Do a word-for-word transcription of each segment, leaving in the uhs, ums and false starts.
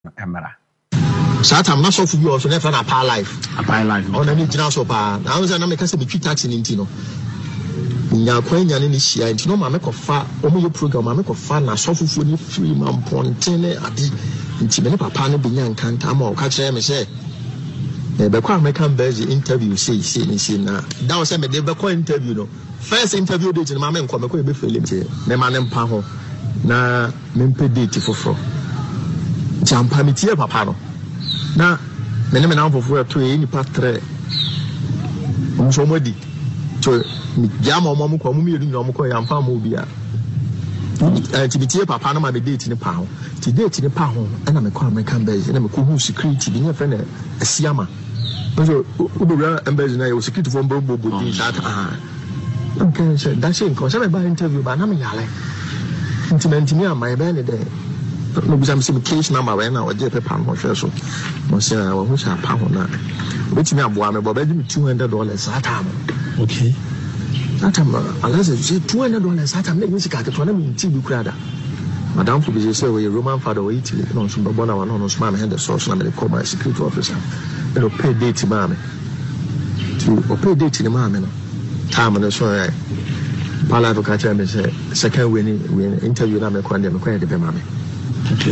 emera Sat I'm not so for you also never a par life. A par life. On any general so par. I was an American tax in Intino. Nya kwanya ne hia nti no ma me kofa omo ye program ma me kofa na sofofo ni free man pontene ade nti me ne papa ne benya nkanta ma o ka kire me se e be kwa American version interview say say ni say na that was me dey be kwa interview no first interview date ni ma me nko me ko e be fele me me ma ne mpa ho na me mpe date foforo jampa me tie papa no na me ne me na foforo to e ni patre o so modi to Jama Mamu, Commu, Nomuko, and Pamobia. To be papa, no, my date in a pound. To date in a pound, and I'm a car, my cambage, and I'm a cool security, being a friend, a Siama. So, Uber embezzle, I was security from Bobo, that. Okay, so that's it, because I'm by interview, but I'm a yale. Intimate me on my band day. No, because I'm some case number when I was just a pound or so. Monsieur, I wish I pound now. Which me up one about two hundred dollars at time. Okay. That time, unless it's two hundred dollars, that time, music at the tournament in T V Crada. Madame for business, say, a Roman father or Italy, no, some Babona, no, smart hand the source, and I call my security officer. It'll pay date to mammy. To pay date to the mammy. Time and the sorry. Palaver catcher, me say, second winning interview, I'm a quandam, acquired the mammy. Okay.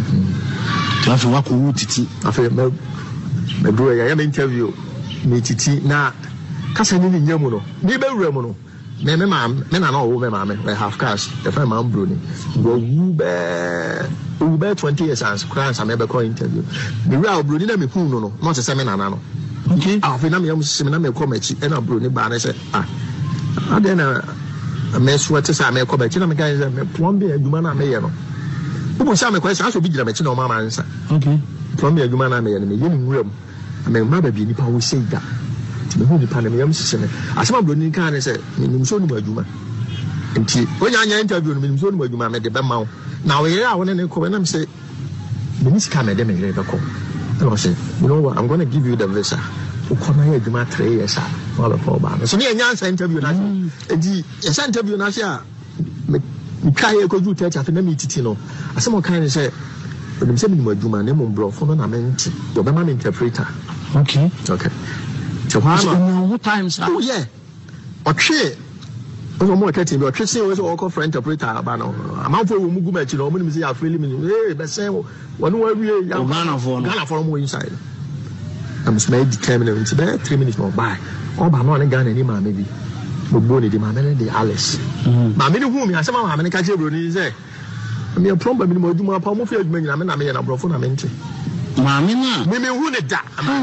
I feel what would it? I feel my boy, I am interview. Me titi na kasa ni nyam no ni be wura mu no me me ma me na na wo me ma me we half cash the friend man bro ni go wu be wu be twenty years as class am be call interview me wura bro ni na me hu no no not say me na na no okay ah fe na me am se me na me call machi e na bro ni ba na say ah ade na me so te say me call machi na me guys me plumber aduma na me ye no bu sha me question aso bi gira machi na o ma ma nsa okay plumber aduma na me ye no me ye ni wura mu me ma ba bi ni pa wo say da ti me hu ni pa na me yam sise me asema bro ni kan say me nim so ni ma aduma nti onya anya interview no me nim so ni ma aduma me de be ma wo na we ya wo ne ne ko na me say me ni sika me de me re be ko and I say you know what I'm going to give you the visa ukona ya aduma three years ah all of all ba so me anya answer interview na nti yes interview na say me me kai ko ju tete afi na me titi no asema kan say when you say me aduma na mo bro fo na me nti do be ma me interpreter okay okay so how times oh yeah okay o mo thirty be o say we so call for interpreter ba no amanfo wo mugu machi no mo nim say ya free me eh be say wo no wa wie ya Ghana for no Ghana for mo inside I'm small determined to be three minutes more by o ba no ne Ghana ni ma me bi mo bo ni di ma me de Alice ma me ni hu mi asema ma me ka che bro ni say me a problem ni mo aduma pa mo fi aduma nyina me na me ya na brofo na me nti ma me na me me hu ne da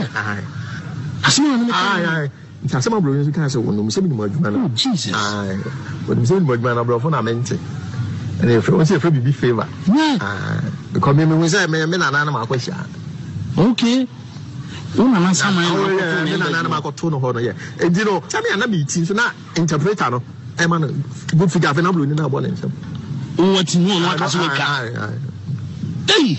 asema na me ai ai asema bro ni kan say wonu se me mo aduma na Jesus ai wonu se me mo aduma na brofo na me nti and if you say for be favor ah because me me say me me na na ma kwasha okay una na sama ya me na na ma ko to no ho no ye enti no say me na me ti so na interpreter no e ma no good figure afi na bro ni na bo na nsem what no no aka so ka eh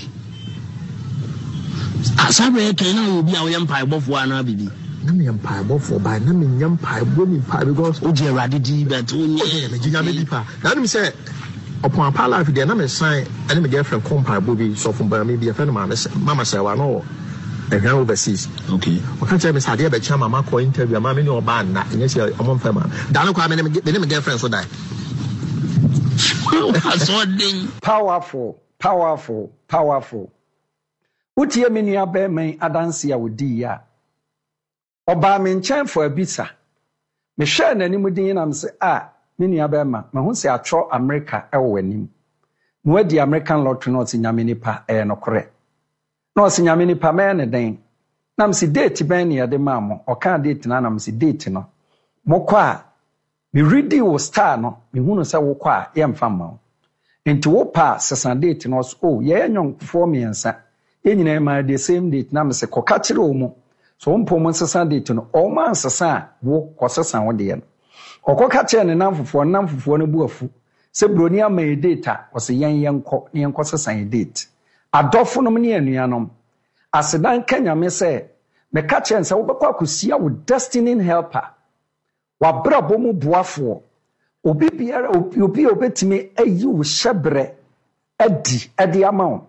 asabe ke na obi a wo yam pai bofo ana bibi na me yam pai bofo ba na me yam pai bo ni pai because o je rade di bet o nye me ginya me di pa na me say upon pa life there na me sign and me girlfriend come pai bo bi so from ba me bi e friend ma mama say wa no e hwan overseas okay o kan say me say dey be chama mama call interview ma me ni oba na enye say o mo mfa ma da no kwa me me girlfriend so die powerful, powerful, powerful. Utie me nua be men adanse a wodi ya. Oba me nchen for abisa. Me hwe nanim din na me se ah me nua be ma, me hu se atro America e wo anim. Me wadi American lottery no se nyame nipa e no kore. No se nyame nipa me ne den. Na me se date ben ne de ma mo. O kan date na na me se date no. Mokwa me ready wo star no me hunu se wo kwa ye mfa ma enti wo pa sesan date no so oh ye nyon for me ensa enyina ma the same date na me se koka kire wo mu so wo mpo mo sesan date no o ma sesan wo ko sesan wo de ye no okoka kire ne namfofo namfofo no bu afu se broni ama e date a o se yen yen ko yen ko sesan e date adofo no ne anuanom asedan kanya me se me ka kire nsa wo bekwa kusia wo destiny helper wabrabo mu boafo obi biara obi obetime ayi wo hyebre adi adi amawo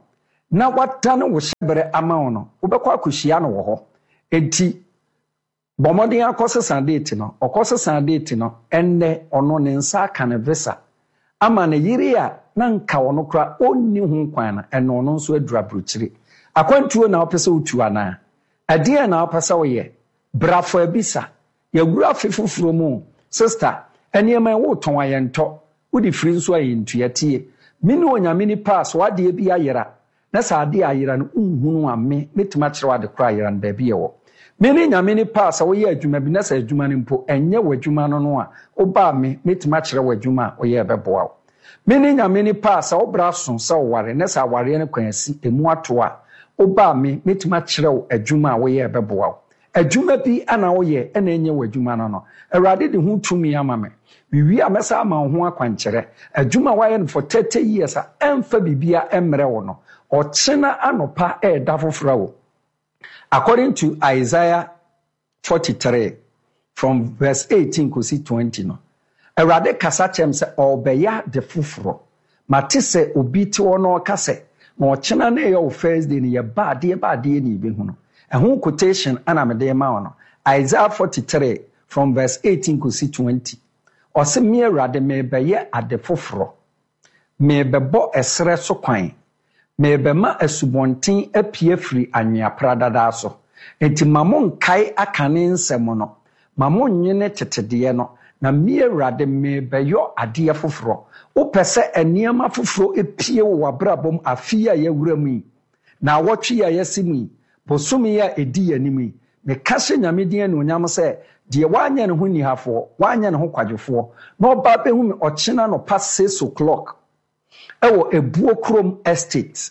na watane wo hyebere ama wo no wobɛkɔ akohyia no wo ho enti bomoden akosesa date no okosesa date no enne ono ne nsa aka ne visa ama ne yiri a na nka wono kra onni hu kwan na eno no nso adura brochire akwantuo na opese utu ana ade na opese wo ye brafo abisa yagura fefufuro mu sister eniema wo ton ayento wodi firi nso ayentua tie mini onyame ni pass wade bi ayera na sa ade ayera no unhunu ame metima kire wade kra ayera nda bi yewo mini nyame ni pass wo ye adwuma bi na sa adwuma ni mpo enye wadwuma no no a oba me metima kire wadwuma wo ye beboa mini nyame ni pass wo bra so sa ware na sa ware ne kwansi emu ato a oba me metima kire adwuma wo ye beboa adwuma bi ana wo ye ena enye wadwuma no no awrade de hu tumi ama me wiwi amesa ama ho akwankyere adwuma waye no for thirty years a emfa bibia emre wo no ochena anopa e da foforo wo. According to Isaiah forty-three from verse eighteen to twenty no awrade kasa chem se obeya de foforo mate se obi ti wo no kase na ochena na ye first day ni ye ba de ba de ni be hu no ehun quotation ana me de ma wo no Isaiah forty-three from verse eighteen to twenty. Ose me awrade me beye ade foforo me bebo esre so kwan me bema asubonten apie firi anwea pradada so enti mamon kai akane nsem no mamon nyene tetede no na me awrade me beyo ade foforo wo pese eniema foforo epie wo wabrabom afia ya wuramu na wotwe ya yasimu bosumi ya edi yanimi me kase nyame din anu nyam se de wanya ne ho nihafo wanya ne ho kwadwefo na oba be hu me ochena no past six o'clock ewo ebuo krom estate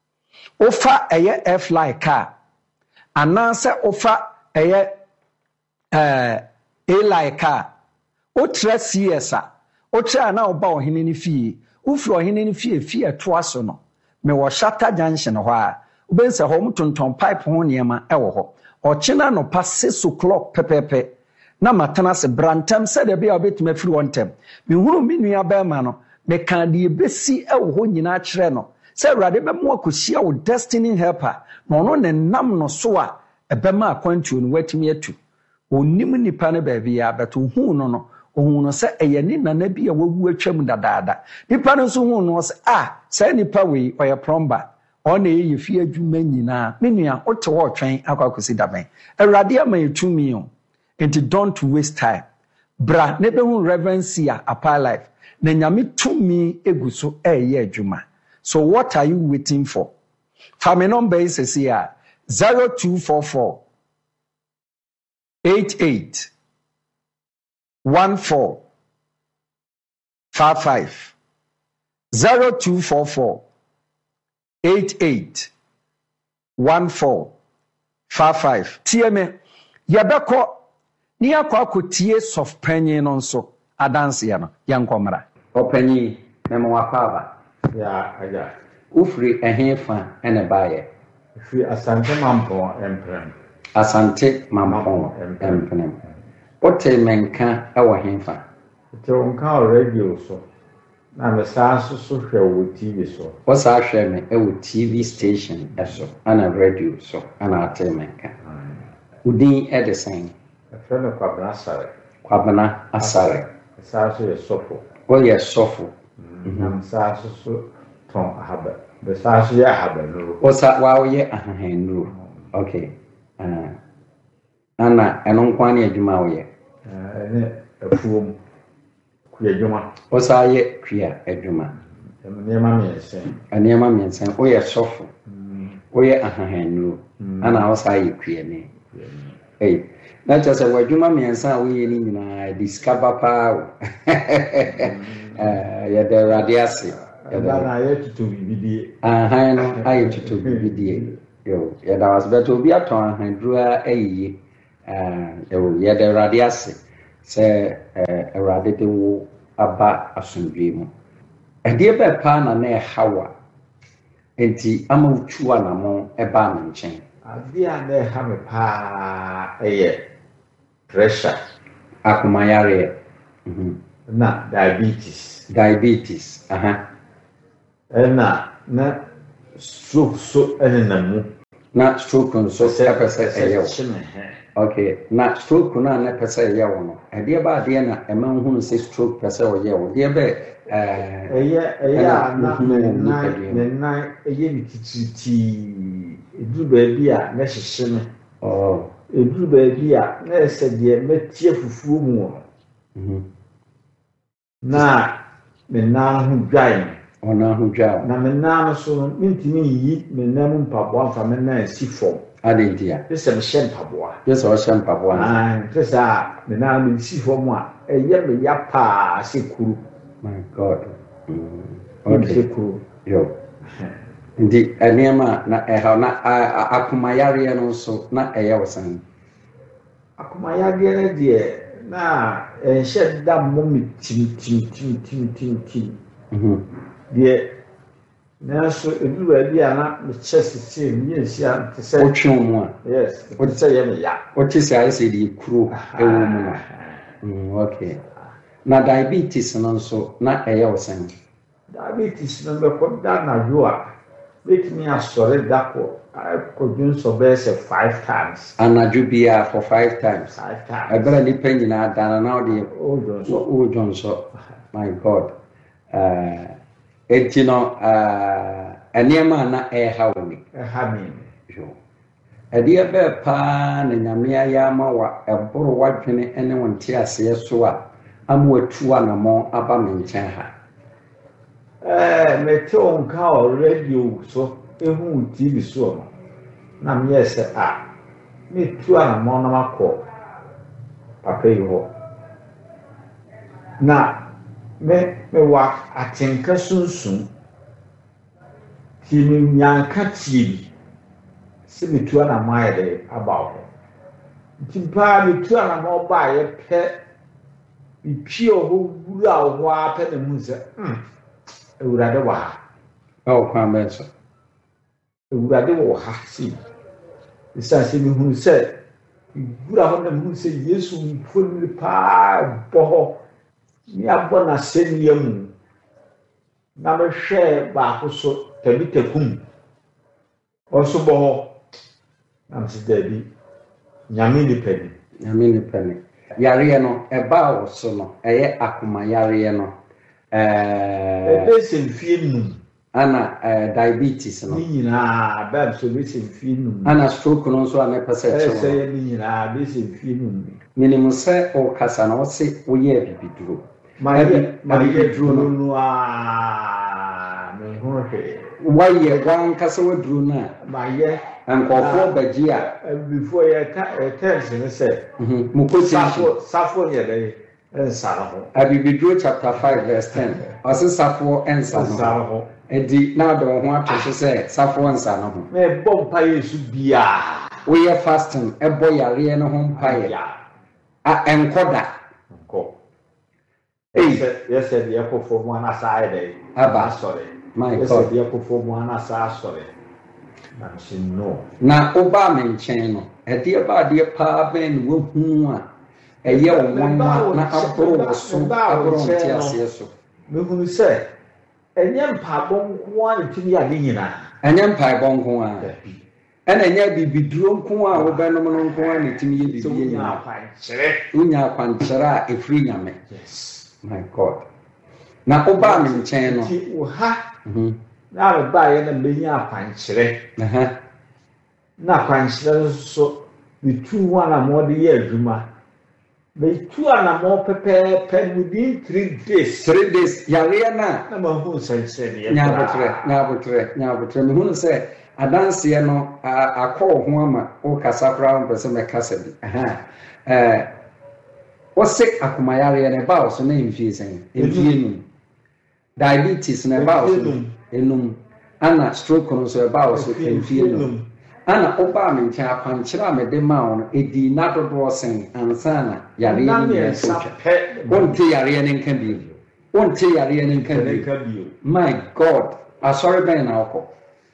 ofa eye f like car ananse ofa eye eh a like car o tre siesa o tre na oba ohene ni fie ufro ohene ni fie fie to aso no me wo shata junction ho a obense ho mtonton pipe ho niema ewo ho ochena no past six o'clock pepepe na matana se brantam se de bia obetuma firi wontem me huru minua ba ma no me kan de besi ewo ho nyina kire no se awrade be mo akosia wo destiny helper no no ne nam no so a ebema akwantuo no watimi atu onim nipa ne ba bia beto hu no no ohun no se eye ni nana bia wawu atwam dadaada nipa no so hu no se ah se nipa we oye plumber ona ye fie adwuma nyina menua ote wo twen akwakosi daben awrade ama yetumi o. And don't waste time. Bra, nebe hun reverency a apa life. Na nyame tumi eguso eye adwuma. So what are you waiting for? Family number is here zero two four four eight eight one four five five zero two four four eight eight one four five five. T M A yabeko ni akwa akotie soft penyin no nso adanse ya no yankomra opanyi memo wakaba ya aja ufri ehefa ene baye fi asante mampo emprem asante mampo emprem ote menka ewo hefa te onka radio so na me sa so so hwe wo T V so o sa hwe me ewo T V station eso ana radio so ana ate menka udin e the same Friend of Kwabena Asare. Kwabena Asare. Sasu is sofo. Oh yes, sofo. Mhm. Sasu so ton habe. The sasu ya habe no. O sa wa o ye ahan no. Okay. Ah. Ana eno nkwane adwuma wo ye. Eh ene afuom ku adwuma. O sa ye kua adwuma. Niema miensen. Niema miensen o ye sofo. Mm. O ye ahan no. Ana o sa ye kua ni. Hey. Na just a wadwuma miensa wo ye ni nyina discover pa eh ya de radiasi ya na ye tutu bibidie aha no aye tutu bibidie yo ya da was beto bi aton aha dura ayi eh yo ya de radiasi se eh erade de wo aba asundwe mu ade be pa na na hawa enti ama utua na mo eba me nchen ade a na ha me pa eye pressure akumayare mhm na diabetes diabetes aha ena na stroke so and namu. Na stroke nso epese eyewo. Okay, na stroke na na pese eyewo no. Ede ba de na ema hunu se stroke pese oyewo. De be eh eye eye na na na eye bititi edu ba bi a na hyehye no. Oh, edu ba bi a na ese de metie fufuo mu. Mhm. Na me na ho dwan. Ona hu dwa. Na me na no so ntimi yi me na mu mpaboa fa me na si fom. Adentia. Pese me hye mpaboa. Yes, o hye mpaboa. Ah, pese a me na me si fom a eye me ya pa sekuru. My God. Mm. Okay. Okay. Yo. Ndi eniema na eha na akumayare no so na eyewo san. Akumayare ne de na ehye da mo me tim tim tim tim tim tim. Mhm. De na so edu ba bi ana me chest see me nsia te say Otwom a. yes o te say ye me ya Oti se ayi se di kuro ewo mu no. Mm, okay. Na diabetes no so na eyewo san. diabetes no be ko da na jo a make me asore da ko I could do so best five times. Anadwo bia for five times. Five times. Ebere ni penyi na dana na odi Oh, John, so. o John so. My God. Uh etino uh eniema na eha woni. Eha me. Jo. Ede ebe pa na nyame ayama wa eboro wadwene ene wonte ase so a amu atu anamo aba me nchen ha. Eh, me te on ka radio so ehu T V so no. Na me yese a me tu anamo na makọ papa yi ho. Na me me wa atenka sunsun ti me nyanka ti se me tu anamo ayede about. Ti pa me tu anamo ba ye pe bi pie ho wura ho a pe na mu se mm ewurade wa ha. Oh, kwa meso. Ewurade wo ha si. Isa se me hu se wura ho na mu se Yesu mfoni pa bo ni abo na senia mu. Na me hwe ba ko so tabi takum. Oso bo ho. Na me se dabi. Nyame ni pedi. Nyame ni pedi. Yare no eba wo so no eye akoma yare no. Eh, Ebese mfie num. Ana uh, diabetes no. Ni nyina ba so bese mfie num. Ana stroke no so ana pese che. Ese ni nyina bese mfie num. Minimum se o kasa na o se wo ye bibiduro. Ma ye ma ye duro no a me ho hwe. Wa ye wan kasa wo duro na. Ma ye ankofo baji a before ye ta tells me say. Mhm. Mukosi Safo safo ye dey ensaro. Abibiduro chapter five verse ten. Ose safo ensaro. Edi na do ho atwe se safo ensaro ho. Me bompa Yesu bia. We are fasting ebo yare no ho mpaye. A enkoda. Ko. Hey, Yes, said the echo for one aside. Abba. Sorry. My Yes, God. the echo for one aside. Sorry. I'm saying no. Na oba me nchen no ede ba de pa ben wo hu a eye wo nwa na abro wo so abro nti ase so Me hu say enye mpabo nko a ne tumi ade nyina. enye mpai bo nko a ena enye bibiduro nko a wo benom no nko a ne tumi ye bibi nyina unya kwankyere a efri nyame. Yes. My God. Na oba me nchen no Ti wo ha mhm na ba ye na menya akwankyere. aha Na akwankyere so bitu wana mo de ye adwuma. Bitu ana mo pepe pe within three days. three days yare na Na ma hu sense ne. nyabotre nyabotre nyabotre me hunu se adanse no akọ ho ama o kasa kra on pese me kasa bi aha eh o se akumayare ne ba o so na mfie sen mfie num diabetes ne ba o so enum ana stroke no so ba o so mfie num ana oba me ntia akwankyera me de ma on edi na dodo sen ansana yare ne ne so wonte yare ne nka bi wonte yare ne nka bi. My God, asori ben na okọ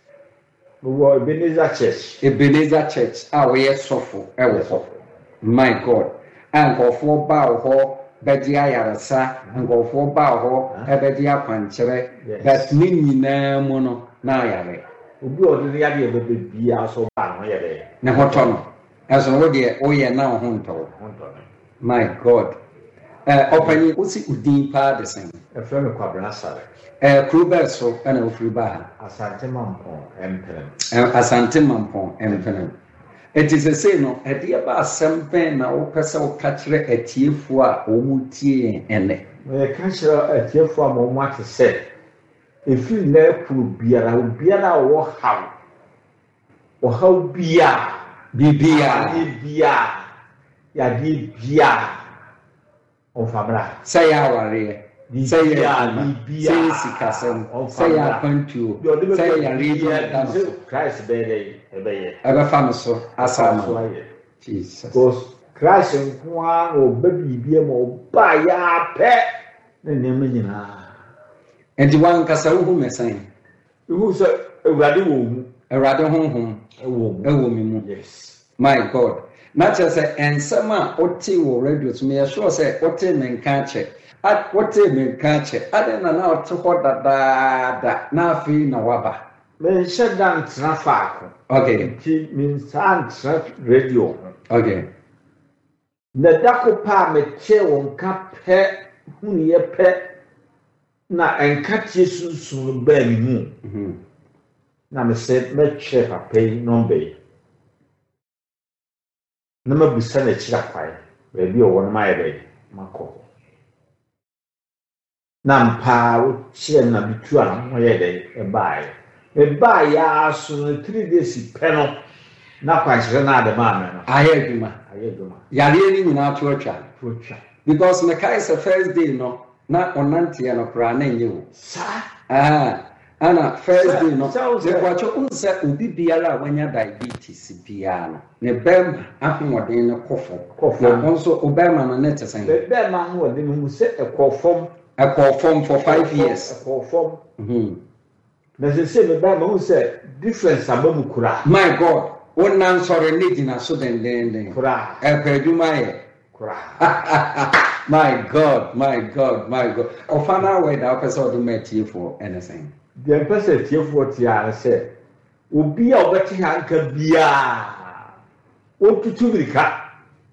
Wo Ebenezer Church. Ebenezer Church a we sofo e wo ho. My God, ankofo ba ho bedi ayarasa ankofo ba ho e bedi akwankyere but ni nyina mu no na ayare obi odi ya de bebe bia so ba no ye de ne hoto no aso wo de o ye na ho nto my god eh opani usi udin pa de sen e fe me kwabena sare eh kruber so ana ofiri ba asante mampon emperen eh asante mampon emperen it is a say no e de ba asem na wo pese wo ka kire atiefo a wo mutie ene me ka kire atiefo a mo mo ate se if you let put biara biara wo haw wo haw bia bibia bia ya di bia o famra say aware say ya bibia say sikasem say ya kwantuo say ya redia Christ be dey e be ye aba fam so asama Jesus because Christ nwa o ba bibia mo ba ya pe ne ne nyina enti wan kasa wo mesan who say ewrade wo mu ewrade honhom ewo mu ewo mi mu yes my god na che say ensema oti wo radio to me sure say oti me nka che at oti me nka che ade na na oti ho dada da na afi na waba me shedan trafa okay ki min san traf radio okay na dako pa me che won ka pe huniye pe na enkatie sunsun ba mi mu mhm na me se me che pa pe nombe na ma busa na chira kwai ba bi o won ma yebe mako na mpa wo che na bitu a no ye de e bai e bai ya so three days pe no na kwa chira na de ma me no aye duma aye duma yare ni nyina to atwa to twa because me kai say first day no na onante ya no kra na nyewu sa ah ana first day no so se kwacho unsa obi biara wanya diabetes biara ne bem ahomodin ne kofo Kofo. na also obema no net sen be be ma ho de mu se ekofom ekofom for five years ekofom mhm na se se be be ma ho se difference abamu kura my god onan sorry ne dina so den den den kura epaduma ye kura my god my god my god ofana we da person do metie for anything de pese tiefo tia se obi a obeti hanka bia o tutu birika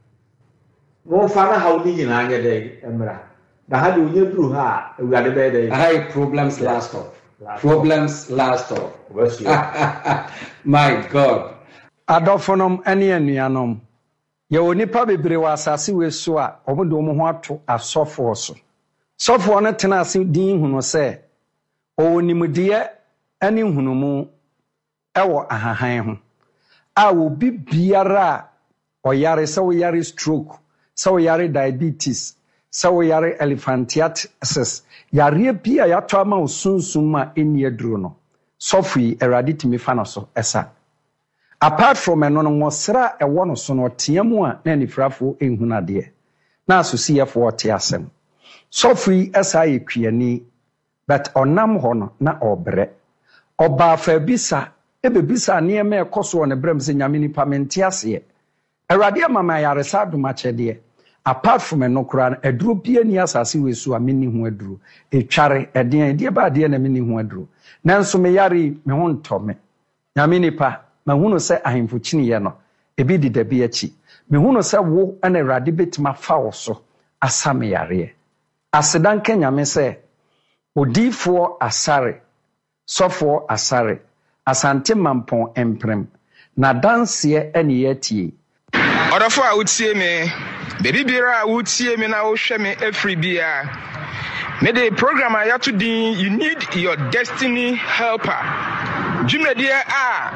no fana ha oni nyina anye de emra da ha de onye duru ha ewade be de high problems last off problems last off what's you my god adofonom ene anuanom ye onipa bebre wa asase we so a obodo mo ho ato asofo so sofo no tena ase din hunu se onimdiye ani hunumu ewo ahahan ho a obi biara oyare se wo yare stroke se wo yare diabetes se wo yare elephantiasis yare bia ya to ama osunsun ma eni aduro no sofi erade timi fa no so esa apart from eno no ngosra ewo no so no teamu a na nifrafo ehunade na asosiefo ote asem sofi esa yekwiani but onam ho no na obre oba fa bisa ebebisa ne eme ekoso ne brem se nyame ni pamente ase erade amama yaresa adomachede apart from eno kura aduro bia ni asase wesu a meni ho aduro etware eden ede ba de na meni ho aduro nanso me yare me ho ntome nyame ni pa mahunu se ahemfo chiniye no ebi di dabi achi mehunu se wo ana erade betima fa wo so asame yare asedan kenyame se odifo asare sofo asare asante mampon emprem na danse ene yatie odofo a utie me bebi bira a utie me na wo hwe me every bia me the program a yato din you need your destiny helper jumedie a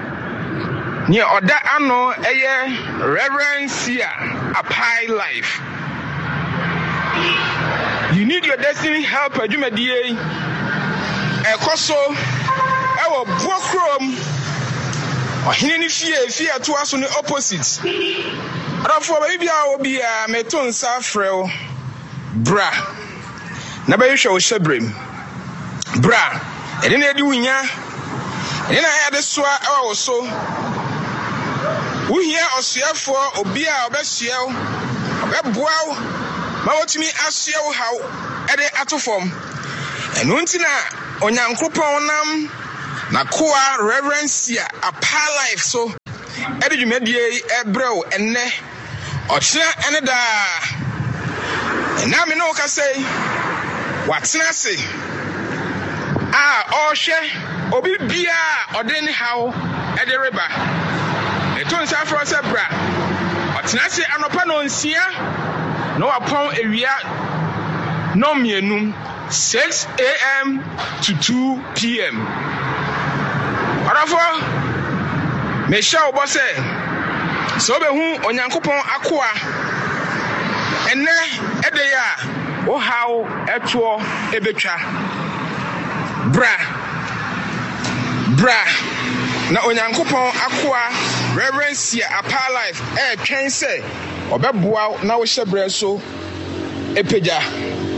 ni oda ano eye Reverend Sia Apai Life. You need your destiny helper jumedie ekoso ewo bokrom ohine ni fie fie to aso ni opposite adafo ba bibia obi a meto nsa frɛw bra na ba yehwe wo hyebrem bra ede na edi wunya ede na ya de soa ewa wo so uhia osuafo obi a obehyew obeboaw ma wotumi ahyew haw ede atofom enu ntina onyankopon nam na koa reverence ya apa life so edi dwumadie ebrew enne ochina ene da na me no ka say watena se ah ohwe obi bia odeni hawo ede reba eton sa fro se bra otena se anopa no nsia no apon ewia no mienum six a.m. to two p.m. Arafo me sha obo se so be hu onyankopon akoa ene ede ya wo hawo eto ebetwa bra bra na onyankopon akoa reverence ya apa life e twen se obeboa na wo hye bre so epeja